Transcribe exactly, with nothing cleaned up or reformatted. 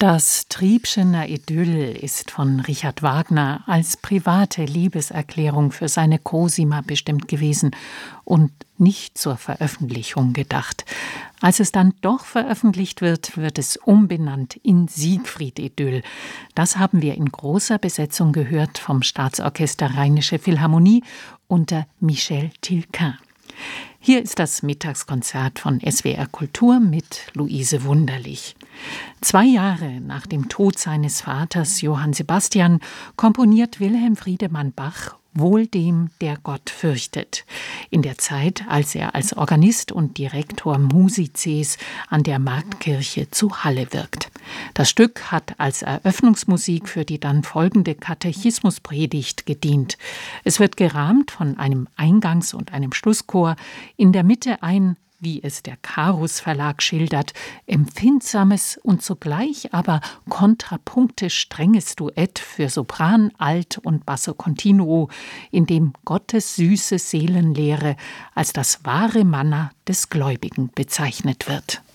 Das Triebschener Idyll ist von Richard Wagner als private Liebeserklärung für seine Cosima bestimmt gewesen und nicht zur Veröffentlichung gedacht. Als es dann doch veröffentlicht wird, wird es umbenannt in Siegfried-Idyll. Das haben wir in großer Besetzung gehört vom Staatsorchester Rheinische Philharmonie unter Michel Tilquin. Hier ist das Mittagskonzert von S W R Kultur mit Luise Wunderlich. Zwei Jahre nach dem Tod seines Vaters Johann Sebastian komponiert Wilhelm Friedemann Bach Wohl dem, der Gott fürchtet. In der Zeit, als er als Organist und Direktor Musices an der Marktkirche zu Halle wirkt. Das Stück hat als Eröffnungsmusik für die dann folgende Katechismuspredigt gedient. Es wird gerahmt von einem Eingangs- und einem Schlusschor, in der Mitte ein, wie es der Carus Verlag schildert, empfindsames und zugleich aber kontrapunktisch strenges Duett für Sopran, Alt und Basso Continuo, in dem Gottes süße Seelenlehre als das wahre Manna des Gläubigen bezeichnet wird.